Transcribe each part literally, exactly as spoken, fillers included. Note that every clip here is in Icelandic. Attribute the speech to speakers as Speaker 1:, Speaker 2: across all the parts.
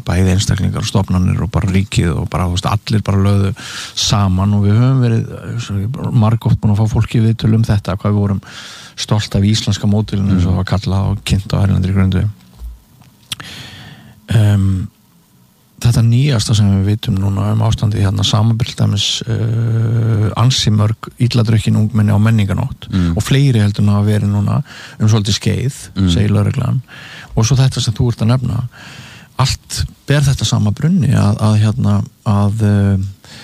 Speaker 1: bæði einstaklingar og stofnanir og bara ríkið og bara, þú veist, allir bara lögðu saman og við höfum verið margótt búin að fá fólki viðtöl um þetta, hvað við vorum stolt af íslenska módelinu eins og það var kallað og kynnt á erlendri grundu. Um, þetta nýjasta sem við vitum núna um ástandi hérna samanbyrðdæmis uh, ansi mörg illadrukkin ungmenni á menninganótt mm. og fleiri heldur en að vera núna um svolítið skeið, mm. segir lögreglan og svo þetta sem þú ert að nefna allt ber þetta sama brunni að, að hérna að uh,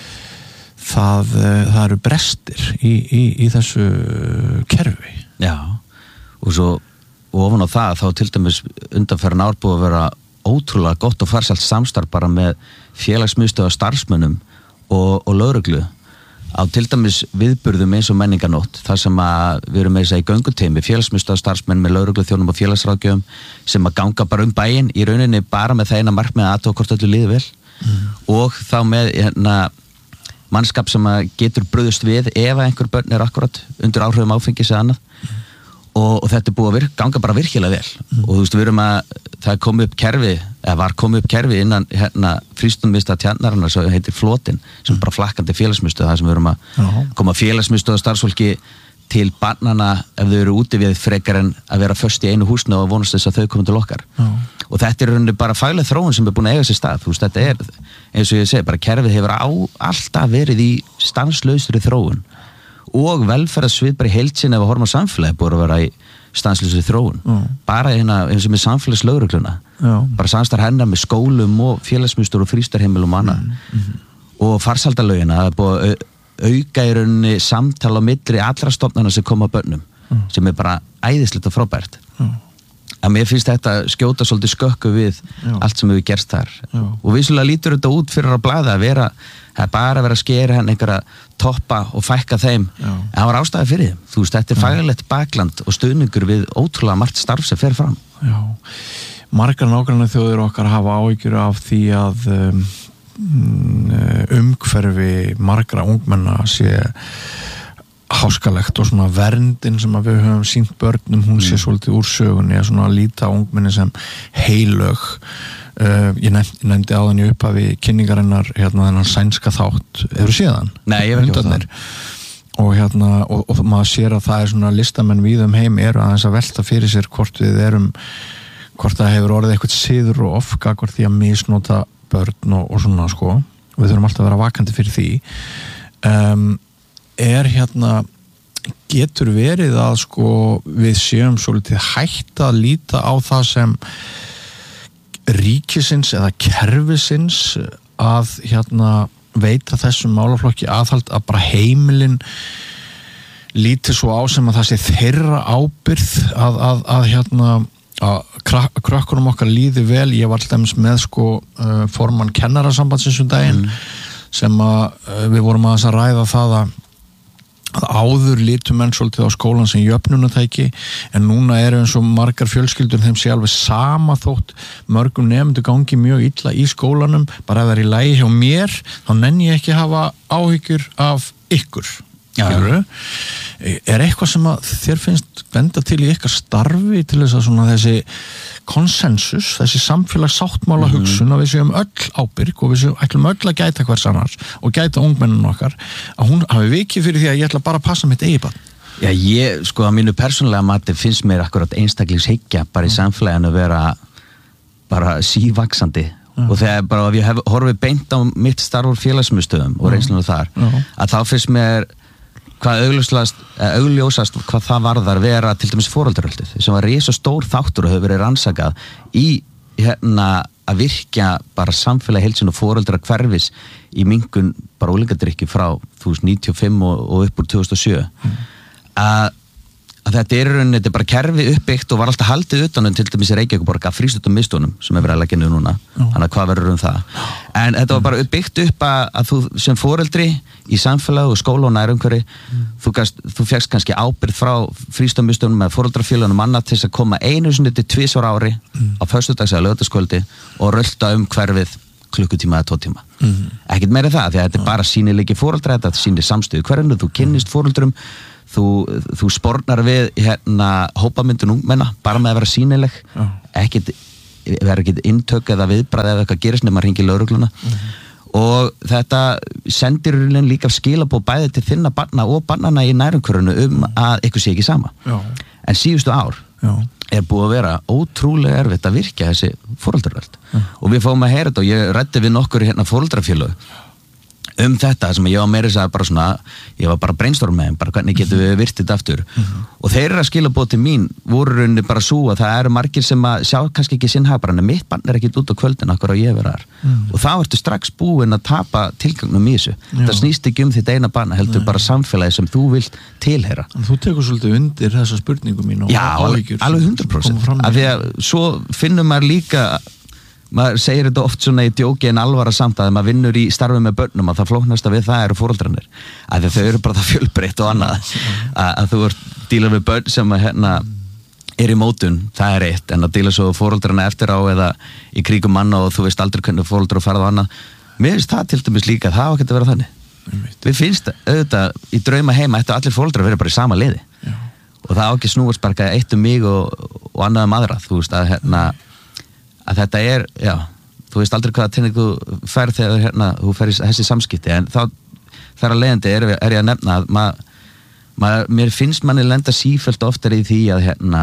Speaker 1: það, uh, það eru brestir í, í, í þessu kerfi.
Speaker 2: Já, og svo og ofan á það þá til dæmis undanferðin ár búið að vera ótrúlega gott og farsælt samstarf bara með félagsmiðstöð og starfsmönnum og, og lögreglu á til dæmis viðburðum eins og menninganótt þar sem að við erum með þess að í gönguteimi félagsmiðstöð og starfsmenn með lögreglu þjónum og félagsráðgjöfum sem að ganga bara um bæinn í rauninni bara með það eina markmið að aðtóa hvort öllu líði vel mm. og þá með hérna, mannskap sem að getur brugðust við ef einhver börn er akkurat undir áhrifum áfengis eða annað mm. og, og þetta er búið að virka, ganga bara virkilega vel mm. og þú veist við erum að það kom upp kerfi, eða var komið upp kerfi innan hérna frístunarmiðstöðvar Tjarnarinnar sem heitir Flotin, sem er bara flakkandi félagsmiðstöð, það sem við erum að Já. Koma félagsmiðstöð og starfsfólki til barnanna ef þau eru úti við frekar en að vera föst í einu húsna og vonast þess að þau komið til okkar. Já. Og þetta er rauninni bara fagleg þróun sem er búin að eiga sér stað, þú veist, þetta er, eins og ég segi, bara kerfið hefur á, alltaf verið í stanslausri þróun og velferðarsvið bara í heild sinni ef að horfa á samfélagi búið að vera í stanslausri þróun mm. bara eina eins og með samfélagslögregluna bara samstarf hennar með skólum og félagsmiðstöð og frístarheimilum og annað mm. mm. og farsældarlögina það er búið að auka í rauninni samtala á milli allra stofnana sem koma á börnum mm. sem er bara æðislegt og frábært mm. að mér finnst þetta skjóta svolítið skökku við Já. Allt sem hefur gerst þar Já. Og vissulega lítur þetta út fyrir að blaða að vera það er bara að vera að skera henn einhverja toppa og fækka þeim Já. En það var ástæða fyrir þeim, þú veist, þetta er faglegt bakland og stuðningur við ótrúlega margt starf sem fer fram.
Speaker 1: Já, margar nágrannar þjóðir okkar hafa áhyggjur af því að um, umhverfi margra ungmenna sé háskalegt og svona verndin sem að við höfum sýnt börnum, hún sé svolítið úr sögunni að svona líta ungmenni sem heilög. Uh, ég nefndi, nefndi áðan í upphafi kynningarinnar hérna þennan sænska þátt eru síðan?
Speaker 2: Nei, ég veit ekki á það
Speaker 1: og hérna, og, og maður sér að það er svona listamenn víð um heim eru aðeins að velta fyrir sér hvort við erum hvort það hefur orðið eitthvað siður og ofka hvort því að misnota börn og, og svona sko, og við þurfum alltaf að vera vakandi fyrir því um, er hérna getur verið að sko við séum svolítið hætt að líta á það sem ríkisins eða kerfisins að hérna veita þessum málaflokki aðhald að bara heimilin lítið svo á sem að það sé þeirra ábyrgð að, að, að hérna að krökkunum okkar líði vel. Ég var alltaf með sko uh, formann kennarasambandsins um daginn mm. sem að uh, við vorum aðeins að ræða það að að áður lítum menn svolítið á skólan sem jöfnunatæki en núna eru eins og margar fjölskyldur þeim sé alveg sama þótt mörgum nemendur gangi mjög illa í skólanum bara ef það er í lagi hjá mér þá nenni ég ekki hafa áhyggjur af ykkur. Já, er eitthvað sem að þér finnst benda til í ykkar starfi til þess að svona þessi konsensus, þessi samfélagssáttmála mm. hugsun að við séum öll ábyrg og við séum ætlum öll að gæta hvers annars og gæta ungmennun okkar að hún hafi vikið fyrir því að ég ætla bara að passa mitt eigi barn.
Speaker 2: Já, ég, sko að mínu persónulega mati finnst mér akkurat einstaklingshyggja bara í samfélaginu vera bara sívaxandi mm. og þegar bara ef ég hef horfið beint á mitt starf úr félagsmiðstöðum og reynslunum þar mm. að þá finnst mér hvað augljósast, augljósast hvað það varðar vera til dæmis foreldraröldið sem var risa stór þáttur og hefur verið rannsakað í hérna að virkja bara samfélagi heilsun og foreldra hverfis í minnkun bara unglingadrykki frá þú veist níutíu og fimm og, og upp úr tvö þúsund og sjö mm. að að þetta er rauninni, þetta er bara kerfi uppbyggt og var alltaf haldið utanum til dæmis í Reykjavík að frístundum mistunum sem er verið að leggja niður núna þannig að hvað verður um það en þetta var bara uppbyggt upp að, að þú sem foreldri í samfélag og skóla og nærumhverfi mm. þú, þú fékkst kannski ábyrgð frá frístundum mistunum með foreldrafélagum annað til þess að koma einu sinni til tvisvar ári mm. á föstudags eða laugardagskvöldi og rölda um hverfið klukkutíma eða tvo tíma mm. ekkert meira það því að þetta er bara sýnileiki foreldra þetta sýnir samstöðu hverjum þú kynnist foreldrum Þú, þú spornar við hérna hópamyndun ungmenna bara með að vera sýnileg, ekkert verður ekki intök eða viðbragð eða eitthvað gerist nema að hringi lögregluna mm-hmm. og þetta sendir líka skilaboð bæði til þinna barna og barnana í nærumhverfinu um að eitthvað sé ekki sama
Speaker 1: Já.
Speaker 2: En síðustu ár Já. Er búið að vera ótrúlega erfitt að virkja þessi foreldravernd og við fáum að heyra þetta og ég ræddi við nokkur hérna foreldrafélög um þetta sem ég var meira þess að bara svona ég var bara brainstorm með þeim, bara hvernig getum við virt þetta aftur mm-hmm. og þeir eru að skila bóð til mín voru rauninni bara svo að það eru margir sem að sjá kannski ekki sinn hag bara en mitt barn er ekkit út á kvöldin akkur á ég vera þar mm. og þá ertu strax búin að tapa tilgangnum í þessu Já. Það snýst ekki um þitt eina barn heldur Nei. Bara samfélagi sem þú vilt tilheyra
Speaker 1: en þú tekur svolítið undir þessa spurningu mín og
Speaker 2: Já, alveg, alveg hundrað prósent af því að svo finnum maður líka maður segir þetta oft svona í djóki en alvara samt að maður vinnur í starfi með börnum að það flóknasta við það eru foreldrarnir að þau eru bara það fjölbreytt og annað að, að þú ert dílar við börn sem að, hérna, er í mótun, það er eitt en að díla svo foreldrarna eftir á eða í kringum manna og þú veist aldrei hvernig foreldrar og farað og annað mér finnst það til dæmis líka að það á ekki að vera þannig við finnst auðvitað í drauma heima ættu allir foreldrar að vera bara í sama liði Já. Og það á ekki snúast bara eitt um mig og, og annað um aðra þú veist að hérna að þetta er, já, þú veist aldrei hvaða tenning þú færð þegar hérna, þú færð þessi samskipti, en þá þar að leiðandi er, er ég að nefna að ma, ma, mér finnst manni lenda sífellt oftar í því að hérna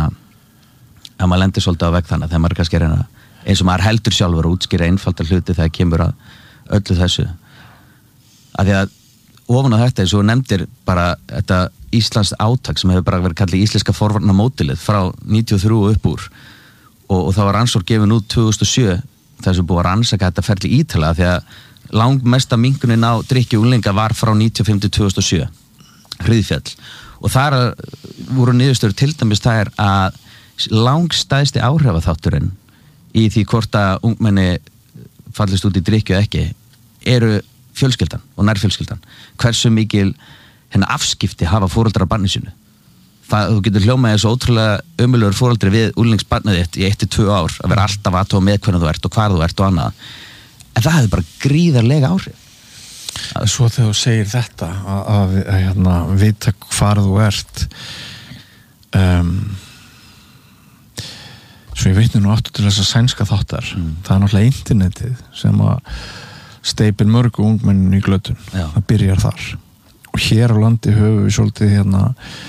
Speaker 2: að maður lendir svolítið á vegg þannig þegar maður kannski er hérna, eins og maður heldur sjálfur að útskýra einfaldar hluti þegar kemur að öllu þessu að því að ofan á þetta eins og nefndir bara þetta Íslands átak sem hefur bara verið kallið íslenska forvarna mótilið frá níutíu og þrjú upp úr og, og það var rannsókn gefin út tvö þúsund og sjö þess að búið að rannsaka þetta ferli ítalega því að langmesta minnkunin á drykki unglinga var frá níutíu og fimm til tvö þúsund og sjö hryðfjall og þar voru niðurstöður til dæmis það er að langstæðsti áhrifaþátturinn í því hvort að ungmenni fallist út í drykki eða ekki eru fjölskyldan og nærfjölskyldan hversu mikil hérna afskipti hafa foreldrar af barni sínu það, þú getur hljómað þessu ótrúlega ömurlegur foreldri við úlingsbarnið þitt í eitt til tvö ár að vera alltaf aðtóa með hvernig þú ert og hvar þú ert og annað en það hefði bara gríðarlega áhrif
Speaker 1: Svo þegar þú segir þetta að, að, að hérna, vita hvar þú ert um, svo ég veitni nú aftur til þess að sænska þáttar mm. það er náttúrulega internetið sem að steipir mörgu ungmennin í glötun
Speaker 2: Já.
Speaker 1: Það byrjar þar og hér á landi höfum við svolítið hérna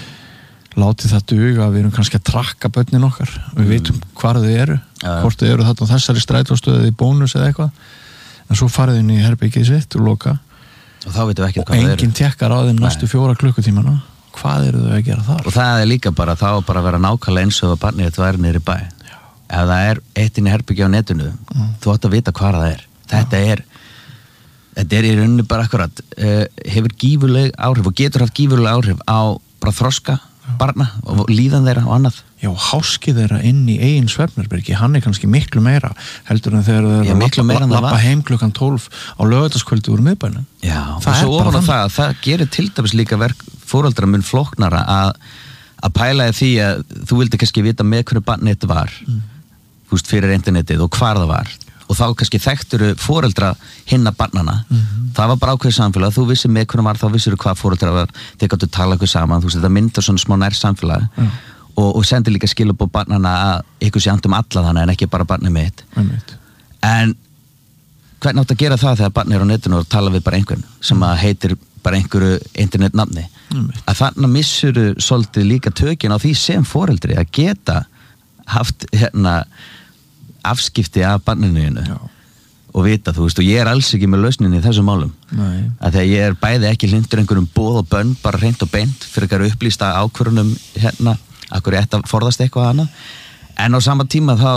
Speaker 1: látið það duga að við erum kannski að trakka börnin okkar við mm. veitum hvar þau eru ja, hvort þau eru þarna þessari strætóstöðu í bónus eða eitthvað en svo farið inn í herbergið sitt og loka
Speaker 2: og þá veitum við ekki
Speaker 1: hvað þau eru og enginn tekkar á þeim næstu fjóra klukkutímana hvað eru þau að gera þar
Speaker 2: og það er líka bara þá bara að vera nákvæmlega eins og að barnið þetta væri niður í bæ Já. Ef það er eitt inn í herbergi á netinu mm. þú átt að vita hvar það er þetta Já. er þetta er í rauninni bara akkurat uh, hefur gífurleg áhrif og getur haft gífurleg áhrif á bara þroska barna og líðan þeirra og annað
Speaker 1: Já, háski þeirra inn í eigin svefnherbergi hann er kannski miklu meira heldur en þegar þeir eru að lappa heim klukkan tólf á laugardagskvöldi úr miðbænum
Speaker 2: Já, það og svo ofan á það það gerir til dæmis líka verk foreldra mun flóknara að að pæla í því að þú vildi kannski vita með hvernig barnið þetta var mm. þú veist, fyrir internetið og hvar það var og þá kannski þekkturu foreldra hinna barnana mm-hmm. það var bara ákveð samfélag þú vissir með hvernig var þá vissir hvað foreldra var þeir gáttu tala eitthvað saman þú veist þetta myndar svona smá nær samfélag mm. og, og sendir líka skilabóð barnana að ykkur sé andum alla þannig en ekki bara barnið mitt
Speaker 1: mm.
Speaker 2: en hvernig átt að gera það þegar barnið er á netinu og tala við bara einhvern sem að heitir bara einhverju internetnafni mm. að þannig missuru svolítið líka tökin á því sem foreldri að geta haft hérna afskipti af barninu
Speaker 1: Já.
Speaker 2: og vita, þú veist, og ég er alls ekki með lausnin í þessum málum
Speaker 1: Nei.
Speaker 2: að þegar ég er bæði ekki hlindur einhverjum boð og bönn bara hreint og beint fyrir eitthvað upplýsta ákvörunum hérna, akkur ég ætti að forðast eitthvað hana en á sama tíma þá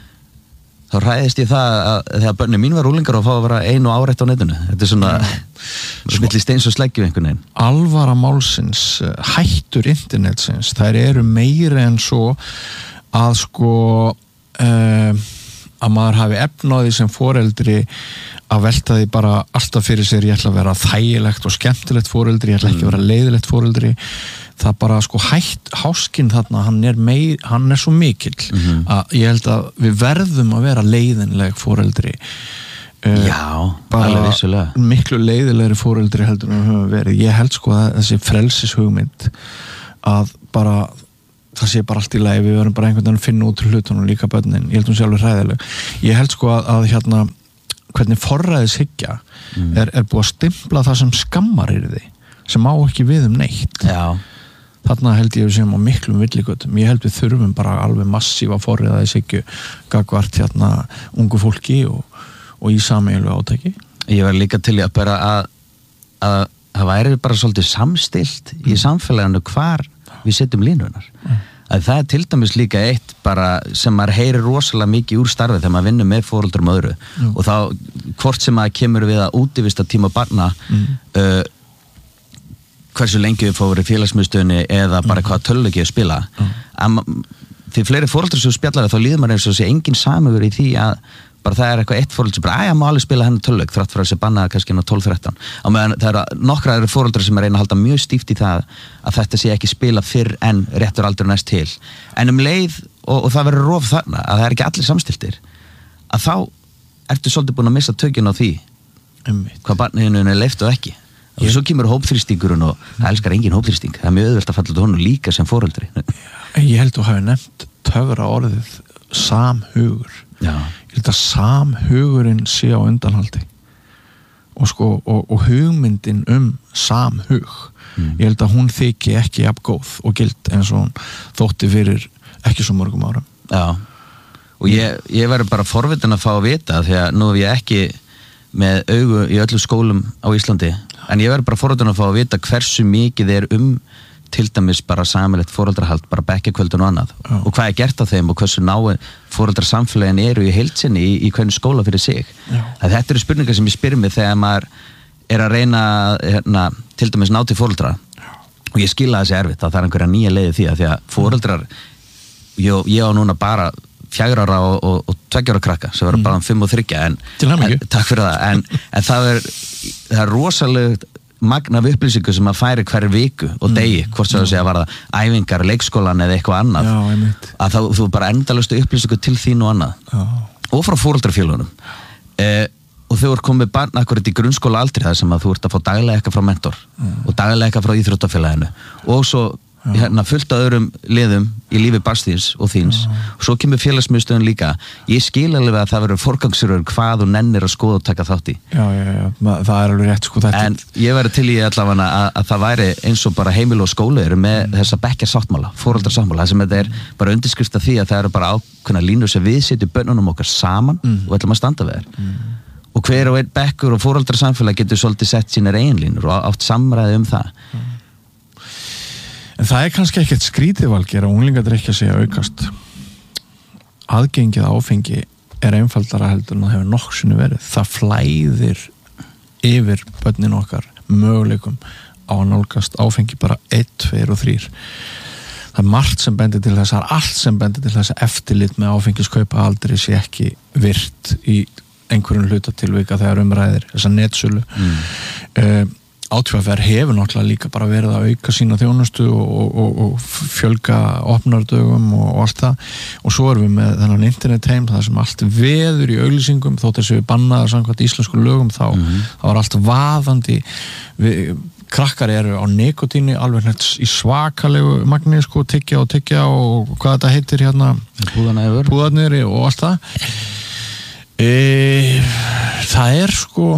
Speaker 2: þá ræðist ég það að þegar bönni mín var úlingar og fá að vera einu áreitt á netinu þetta er svona smitli steins og sleggju einhvern veginn
Speaker 1: Alvara málsins, hættur internetsins þær eru meiri en svo að sko Uh, að maður hafi efnaði sem foreldri að velta því bara alltaf fyrir sér ég ætla að vera þægilegt og skemmtilegt foreldri, ég ætla ekki að vera leiðilegt foreldri það bara sko hætt háskinn þarna, hann er, meir, hann er svo mikill mm-hmm. að ég held að við verðum að vera leiðinleg foreldri uh,
Speaker 2: Já, alveg vissulega
Speaker 1: miklu leiðilegri foreldri heldur en við höfum verið ég held sko að þessi frelsishugmynd að bara það sé bara allt í lagi, við verum bara einhvern veginn að finna út úr hlutunum líka börnin, ég held hún sjálfur hræðileg. Ég held sko að, að hérna hvernig forræðishyggja mm. er, er búið að stimpla það sem skammar er því, sem á ekki við um neitt.
Speaker 2: Já.
Speaker 1: Þarna held ég við sem á miklum villigötum. Ég held við þurfum bara alveg massífa forræðishyggju gagvart hérna ungu fólki og, og í sameiginlegu átaki.
Speaker 2: Ég var líka til að bara að, að það væri bara svolítið samstilt mm. í samfélaginu hvar við setjum línunar. Mm. Að það er til dæmis líka eitt bara sem maður heyrir rosalega mikið úr starfið þegar maður vinnur með foreldrum öðru mm. og þá hvort sem maður kemur við að útivista tíma barna mm. uh, hversu lengi við fórum í félagsmiðstöðinni eða bara mm. hvað töluleiki að spila mm. að því fleiri foreldrar sem spjallar þá líður maður eins og sé engin samhugur í því að bara það er eitthvað eitt foreldrar sem bara að ég má alveg spila henni töluleik þrátt fyrir að sé bannað kannski inn á tólf þrettán á meðan það eru nokkra eru foreldrar sem er reyna að halda mjög stíft í það að þetta sé ekki spila fyrr en réttur aldur næst til en um leið og, og það verður rof þarna að það er ekki allir samstiltir að þá ertu svolítið búin að missa tökin á því um hvað barninu er leyft og ekki og svo kemur hópþrýstingurinn og það elskar engin hópþrýsting það er mjög auðvelt að falla til honum líka sem foreldri.
Speaker 1: Ég held þú hafi nefnt töfra orðið samhugur. Já. Ég held að samhugurinn sé á undanhaldi og sko og, og hugmyndin um samhug mm. ég held að hún þyki ekki jafn góð og gild eins og hún þótti fyrir ekki svo mörgum árum.
Speaker 2: Já og ég, ég verður bara forvitin að fá að vita því að nú hef ég ekki með augu í öllu skólum á Íslandi en ég verður bara forvitin að fá að vita hversu mikið er um til dæmis bara sameiginlegt foreldrahald, bara bekkjakvöldun og annað Já. Og hvað er gert af þeim og hversu náu foreldrasamfélagin eru í heildsinni í, í hvernig skóla fyrir sig. Þetta eru spurningar sem ég spyr mig þegar maður er að reyna hérna, til dæmis ná til foreldra Já. Og ég skila þessi erfitt að það er einhverja nýja leiði því að því að foreldrar ég, ég á núna bara fjögur ára og, og, og tveggja ára krakka sem verður mm. bara um fimm og þriggja en, en takk fyrir það en, en það er, það er rosalega magna af upplýsingu sem að færi hverju viku og degi, mm. hvort sem það sé að varða æfingar, leikskólan eða eitthvað annað
Speaker 1: Já,
Speaker 2: að þá, þú bara endalastu upplýsingu til þín og annað Já. Og frá foreldrafélögunum eh, og þau eru komið barn akkurat í grunnskóla aldrei það sem að þú ert að fá daglega eitthvað frá mentor mm. og daglega eitthvað frá íþróttafélaginu og svo hérna fullt af öðrum liðum í lífi barnsþíns og þíns Já. Og svo kemur félagsmiðstöðin líka ég skil alveg að það verður forgangsröður hvað og nennir að skoða og taka þátt í
Speaker 1: Já, já, já, það er alveg rétt sko þetta
Speaker 2: en ég verður til í allavega að, að það væri eins og bara heimil og skóli eru með mm. þessa bekkjarsáttmála, foreldrasáttmála það sem þetta er bara undirskrift af því að það eru bara ákveðna línur sem við setjum börnunum okkar saman mm. og ætlum að standa við þær mm. og hver og einn bekkur og foreldrasamfélag getur svolítið sett sínar eigin línur og átt samræði um það mm.
Speaker 1: En það er kannski ekkert skrítið Valgeir að unglingadrykkja sig að aukast. Aðgengið áfengi er einfaldara heldur en það hefur nokksunni verið. Það flæðir yfir börnin okkar möguleikum á að nálgast áfengi bara einn, tveir og þrír. Það er margt sem bendir til þess, það er allt sem bendir til þess að eftirlit með áfengiskaupa aldrei sé ekki virt í einhverjum hlutatilvika þegar umræðir þessa netsölu. Mm. Uh, Átfjafær hefur náttúrulega líka bara verið að auka sína þjónustu og, og, og fjölga opnardögum og, og allt það og svo erum við með þennan internetheim það sem allt veður í auglýsingum þótt þess að við bannaðar samkvæmt íslensku lögum þá, mm-hmm. þá er allt vaðandi við, krakkar eru á nikotíni alveg nætt í svakalegu magni sko, tyggja og tyggja og hvað þetta heitir hérna púðarnir og allt það e, það er sko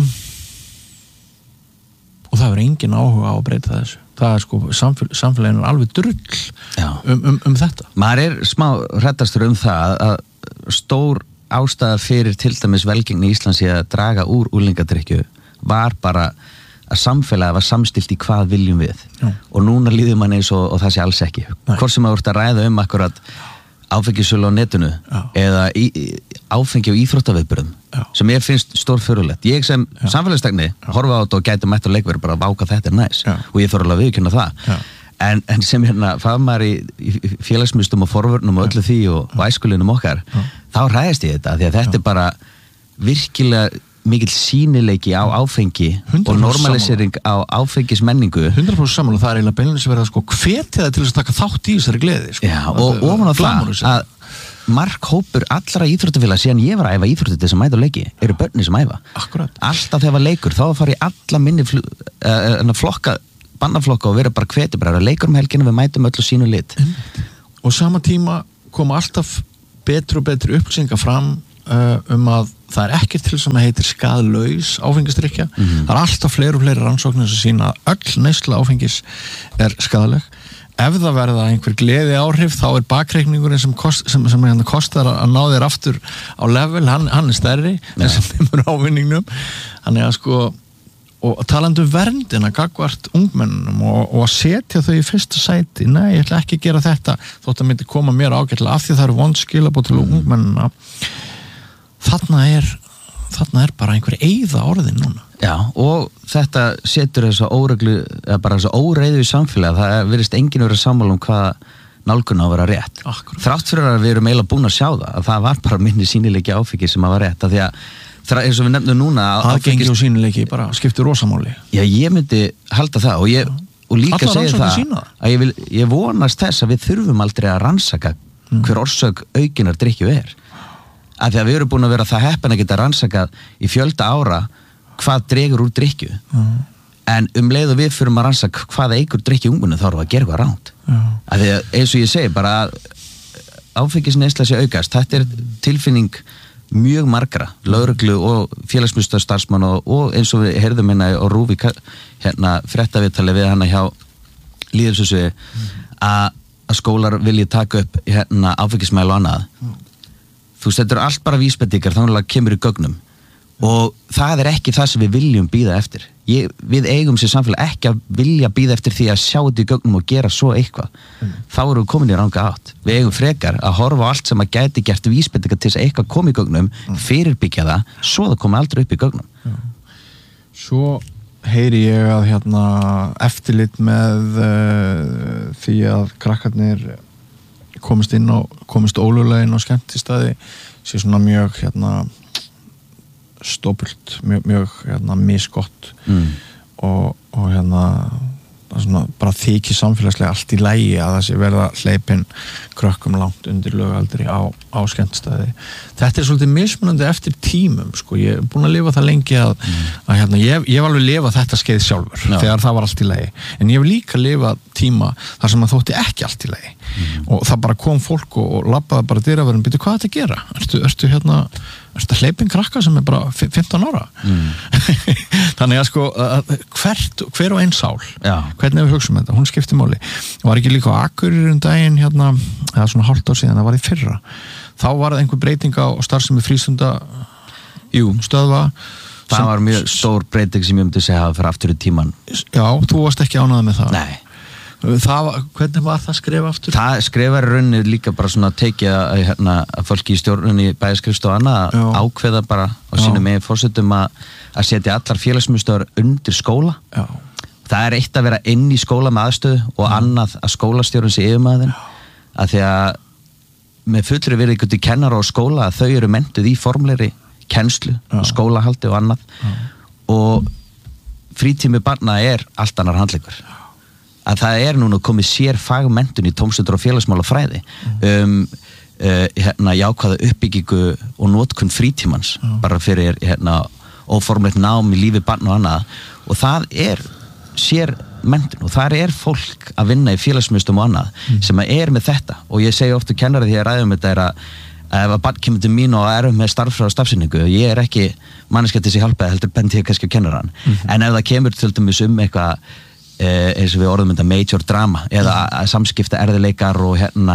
Speaker 1: og það er engin áhuga á að breyta þessu það er sko, samfél, samfélaginu er alveg drull um, um, um þetta
Speaker 2: maður er smá hrættastur um það að stór ástæða fyrir til dæmis velgengni í Íslands í að draga úr unglingadrykkju var bara að samfélagi var samstilt í hvað viljum við Já. Og núna líður mann eins og, og það sé alls ekki Nei. Hvort sem maður ert að ræða um akkurat áfengisölu á netinu Já. Eða í, áfengi og íþróttaviðburðum sem ég finnst stórfurulegt ég sem samfélagstegni horfa á þetta og gæti mætt á leikverð bara að váka þetta er næs Já. Og ég þarf alveg að viðurkenna það en, en sem hérna faðmar í, í félagsmyndstum og forvörnum og öllu því og, og æskulinum okkar Já. Þá hræðist ég þetta því að þetta Já. Er bara virkilega mikill sýnileiki á áfengi og normalisering á áfengismenningu
Speaker 1: hundra prósent saman og það er eiginlega beinlega sem verða sko hvetja það til að taka þátt í þessari gleði sko.
Speaker 2: Já, og ofan á það að markhópur allra íþróttafélag síðan ég var að æfa íþrótti til þess að mæta á leiki eru börni sem æfa
Speaker 1: Akkurat.
Speaker 2: Alltaf þegar var leikur þá fari alla minni fl uh, flokka, bannaflokka og vera bara hveti bara að leikur um helginu við mætum öllu sínu lit mm.
Speaker 1: og sama tíma koma alltaf betri og betri upplýsingar fram uh, um að það er ekkert til sem heitir skaðlaus áfengisdrykkja. Mm-hmm. Það er alltaf fleiri og fleiri rannsóknir sem sýna að öll neysla áfengis er skaðleg. Ef það verða einhver gleði áhrif þá er bakreikningurinn sem, kost, sem, sem hérna kostar að ná þér aftur á level, hann, hann er stærri þessum þeimur ávinningnum. Þannig að sko, og talandi um verndina gagnvart ungmennunum og, og að setja þau í fyrsta sæti, nei, ég ætla ekki að gera þetta þótt að myndi koma mér ágætlega af því það eru vond skilaboð til mm. ungmennuna. Þarna er, þarna er bara einhver eyða orðin núna.
Speaker 2: Já, og þetta setur þess að óreglu, eða bara þess að óreiðu í samfélagi, það virðist enginn verið sammála um hvað nálgun á að vera rétt. Akkurat. Þrátt fyrir að við erum eiginlega búin að sjá það, að það var bara minni sýnileiki áfengi sem að var rétt, af því að það, eins og við nefnum núna
Speaker 1: aðgengi og sýnileiki bara skiptir rosamáli.
Speaker 2: Já, ég myndi halda það og, ég, og líka segja það að ég, vil, ég vonast þess að við þurfum aldrei að rannsaka mm. hver orsök aukinar drykkju er. Af því að við erum búin að vera það heppin að geta rannsakað í fjölda ára hvað dregur úr drykkju. Mm. En um leið og við fyrir að rannsaka hvað eigur drykkju ungmennu þá erum við að gera eitthvað ránt. Mm. Af því að eins og ég segi bara áfengisneysla sé aukast. Þetta er tilfinning mjög margra, lögreglu og félagsmiðstöð starfsmann og, og eins og við heyrðum hérna og Rúfi hérna fréttaviðtali við hana hjá lýðheilsusviði mm. að skólar vilji taka upp hérna áfengismæli og annað. Mm. Þú veist, þetta eru allt bara vísbendingar þannig að kemur í gögnum og það er ekki það sem við viljum bíða eftir. Ég, við eigum sér samfélag ekki að vilja bíða eftir því að sjá þetta í gögnum og gera svo eitthvað. Mm. Þá erum við komin í ranga átt. Við eigum frekar að horfa á allt sem að gæti gert vísbendingar til þess að eitthvað komi í gögnum, mm. fyrirbyggja það, svo það komi aldrei upp í gögnum.
Speaker 1: Mm. Svo heyri ég að hérna eftirlit með uh, því að krakkarnir komist inn og komist ólöglega inn á skemmtistaði sé svona mjög hérna stópult, mjög, mjög hérna misgott mm. og, og hérna svona bara þykir samfélagslega allt í lagi að það sé verða hleypin krökkum langt undir lögaldri á, á skemmtistæði. Þetta er svolítið mismunandi eftir tímum, sko, ég er búin að lifa það lengi að, mm. að hérna, ég, ég hef alveg lifað þetta skeið sjálfur Já. Þegar það var allt í lagi, en ég hef líka lifað tíma þar sem að þótti ekki allt í lagi mm. og það bara kom fólk og, og labbaði bara dyraverðin, býtu hvað þetta gera? Ertu, ertu hérna Þetta hleypin krakka sem er bara fimmtán ára mm. þannig að sko að hvert, hver og einn sál Já. Hvernig við hugsaum þetta, hún skiptir máli var ekki líka á Akureyri um daginn hérna, eða svona hálft ár síðan, það var í fyrra þá var það einhver breyting á starfsemi frístunda Jú. Stöðva
Speaker 2: það sem, var mjög stór breyting sem ég myndi segja að fyrir aftur í tíman
Speaker 1: Já, þú varst ekki ánægð með það
Speaker 2: Nei
Speaker 1: Það, hvernig var það skref aftur?
Speaker 2: Það skrefar rauninni líka bara svona tekið að, hérna, að fólki í stjórnunni bæjarskrifstofu og annað að ákveða bara á sínum megin forsetum að, að setja allar félagsmiðstöðvar undir skóla. Já. Það er eitt að vera inn í skóla með aðstöðu og Já. Annað að skólastjórun sé yfirmaðurinn að því að með fullri virðingu til kennara og skóla að þau eru mentuð í formlegri kennslu og skólahaldi og annað Já. Og frítími barna er allt annar handleikur. Að það er núna komið sér fagmenntun í tómstundur og félagsmála fræði um uh, hérna jákvæða uppbyggingu og notkun frítímans Já. Bara fyrir hérna óformlegt nám í lífi barn og annað og það er sér menntun og þar er fólk að vinna í félagsmiðstöðum og annað mm. sem er með þetta og ég segi ofta kennara því að ræðum þetta er að ef að barn kemur til mín og er með starffræði og stafsynningu ég er ekki manneskja til þess að hjálpa heldur bendi ég kannski að kennaran mm-hmm. en ef það kemur til dæmis um eitthvað eins og við orðum þetta major drama eða mm. samskipta erðileikar og hérna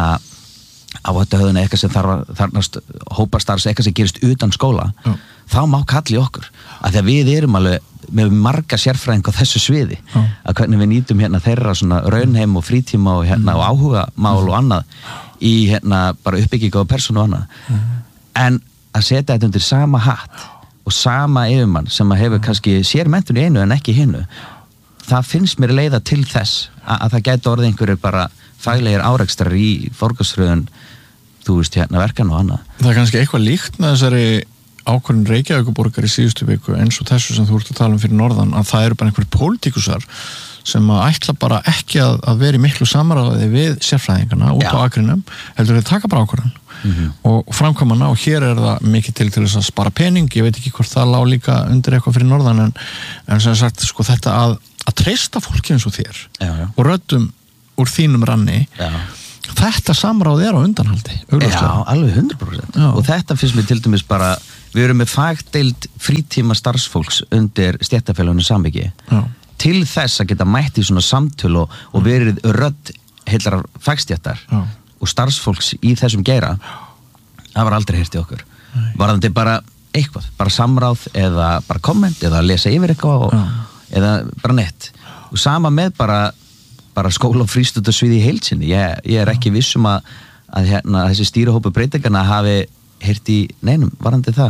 Speaker 2: á þetta höfðuna eitthvað sem þarf þarnast hópastarfs eitthvað sem gerist utan skóla mm. þá má kalli okkur af því að við erum alveg með marga sérfræðing á þessu sviði mm. að hvernig við nýtum hérna þeirra svona raunheim og frítíma og hérna mm. og áhugamál mm. og annað í hérna bara uppbyggingu og persónu og annað mm. en að setja þetta undir sama hatt og sama yfirmann sem að hefur mm. kannski sér menntun í einu en ekki hinnu það finnst mér leiða til þess að, að það gæti orðið einhverjir bara faglegir árekstrar í forgangsröðun þú veist hérna verkan og annað.
Speaker 1: Það er kannski eitthvað líkt með þessari ákvörðun Reykjavíkurborgar í síðustu viku eins og þessu sem þú ert að tala um fyrir norðan að það eru bara einhverjir pólitíkusar sem að ætla bara ekki að, að vera í miklu samráði við sérfræðingarna út Já. Á akrinum heldur þeir taka bara ákvörðun mm-hmm. og framkvæmana og hér er það mikið til til þess að spara pening, ég veit ekki hvort það lá líka undir eitthvað fyrir norðan en, en sem sagt sko þetta að að treysta fólki eins og þér
Speaker 2: já, já.
Speaker 1: Og röddum úr þínum ranni
Speaker 2: já.
Speaker 1: þetta samráð er á undanhaldi augljóslega.
Speaker 2: Já, alveg hundrað prósent
Speaker 1: Já.
Speaker 2: og þetta finnst mér til dæmis bara við erum með fagdeild frítíma starfsfólks undir stéttarfélaginu Samviki
Speaker 1: Já.
Speaker 2: til þess að geta mætt í svona samtöl og, og verið rödd heillar fagstéttar
Speaker 1: Já.
Speaker 2: og starfsfólks í þessum geira það var aldrei heyrt í okkur
Speaker 1: Nei.
Speaker 2: varðandi bara eitthvað, bara samráð eða bara komment eða lesa yfir eitthvað og, eða bara nett og sama með bara, bara skóla og frístundasviði í heilsinni ég, ég er ekki viss um að, að hérna, þessi stýrihópu breytingarna hafi heyrt í neinum varðandi það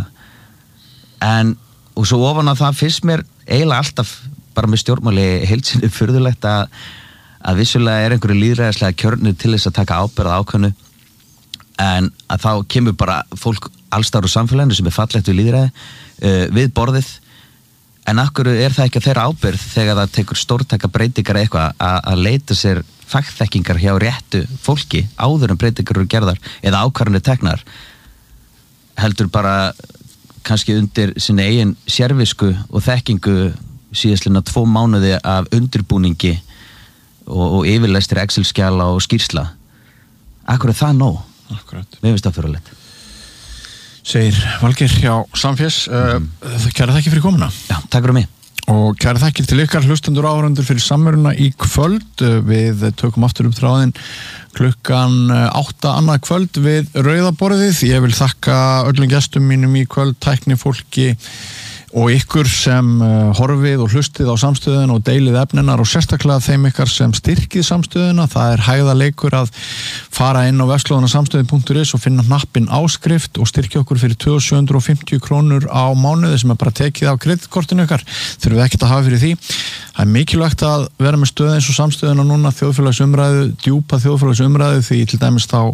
Speaker 2: en og svo ofan að það fyrst mér eiginlega alltaf bara með stjórnmáli heilsinni furðulegt að, að vissulega er einhverju lýðræðislega kjörnu til þess að taka ábyrgð ákveðnu en að þá kemur bara fólk allstar úr samfélaginu sem er fallegt við lýðræði uh, við borðið en akkur er það ekki að þeirra ábyrgð þegar það tekur stórtaka breytingar eitthvað að leita sér fagþekkingar hjá réttu fólki áður en breytingar eru gerðar eða ákvarðanir teknar heldur bara kannski undir sinni eigin sérvisku og þekkingu síðastlega tvo mánuði af undirbúningi og, og yfirleistri Excel-skjala og skýrsla akkur er það nóg
Speaker 1: Akkurat.
Speaker 2: Mér finnst það fyrirlegt.
Speaker 1: Segir Valgeir hjá Samfés mm. uh, kæra þakkir fyrir komuna.
Speaker 2: Já, takk fyrir mig.
Speaker 1: Og kæra þakkir til ykkar hlustendur og áhorfendur fyrir samveruna í kvöld. Við tökum aftur upp þráðinn klukkan átta annað kvöld við Rauðaborðið. Ég vil þakka öllum gestum mínum í kvöld, tækni fólki og ykkur sem uh, horfið og hlustið á samstöðuna og deilið efninar og sérstaklega þeim ykkar sem styrkið samstöðuna. Það er hægðarleikur að fara inn á vefslóðuna samstöðin punktur is og finna hnappinn áskrift og styrkja okkur fyrir tvö þúsund sjö hundruð og fimmtíu krónur á mánuði sem er bara tekið á kreditkortinu ykkar. Þurfum við ekkert að hafa fyrir því. Það er mikilvægt að vera með stöð eins og samstöðuna núna, þjóðfélagsumræðu, djúpa þjóðfélagsumræðu því til dæmis þá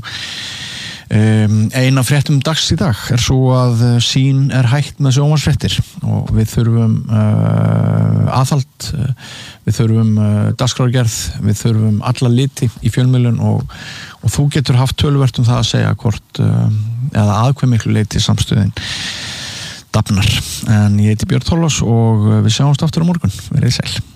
Speaker 1: Um, eina fréttum dags í dag er svo að sín er hægt með sjónvarpsfréttir og við þurfum uh, aðhald, uh, við þurfum uh, dagskrárgerð, við þurfum alla liti í fjölmiðlun og, og þú getur haft töluvert um það að segja hvort uh, eða að hve miklu leyti samstöðin dafnar. En ég heiti Björn Þorlás og við sjáumst aftur á morgun. Verið sæl.